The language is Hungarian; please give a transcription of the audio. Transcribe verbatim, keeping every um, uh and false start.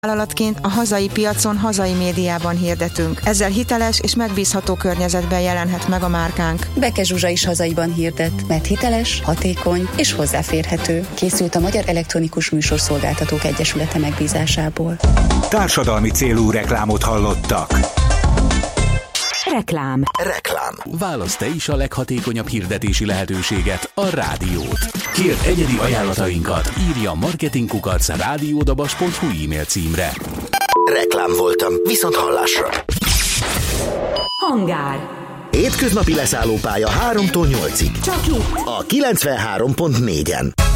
Vállalatként a hazai piacon, hazai médiában hirdetünk. Ezzel hiteles és megbízható környezetben jelenhet meg a márkánk. Beke Zsuzsa is hazaiban hirdet, mert hiteles, hatékony és hozzáférhető. Készült a Magyar Elektronikus Műsorszolgáltatók Egyesülete megbízásából. Társadalmi célú reklámot hallottak. Reklám. Reklám. Válaszd te is a leghatékonyabb hirdetési lehetőséget, a rádiót. Kérd egyedi ajánlatainkat, írj a marketingkukac rádiódabas pont hu e-mail címre. Reklám voltam, viszont hallásra. Hangár. Hétköznapi leszállópálya háromtól nyolcig. Csak itt. A kilencvenhárom pont négyen.